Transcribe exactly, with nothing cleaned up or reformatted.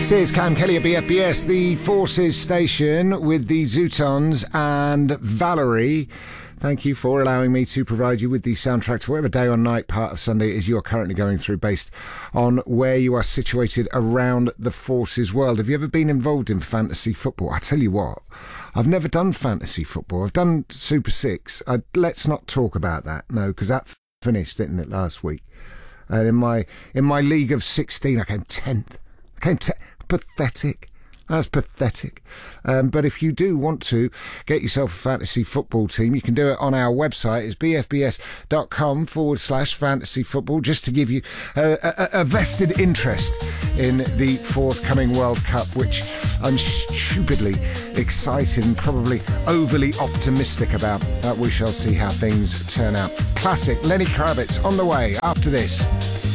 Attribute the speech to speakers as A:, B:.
A: This is Cam Kelly at B F B S, the Forces station, with the Zootons and Valerie. Thank you for allowing me to provide you with the soundtrack to whatever day or night part of Sunday is you're currently going through, based on where you are situated around the Forces world. Have you ever been involved in fantasy football? I tell you what, I've never done fantasy football. I've done Super Six. I, let's not talk about that, no, because that f- finished, didn't it, last week? And in my in my league of sixteen, I came tenth. I came tenth. Pathetic. That's pathetic. Um, but if you do want to get yourself a fantasy football team, you can do it on our website. It's bfbs.com forward slash fantasy football, just to give you a, a, a vested interest in the forthcoming World Cup, which I'm stupidly excited and probably overly optimistic about. But we shall see how things turn out. Classic Lenny Kravitz on the way after this.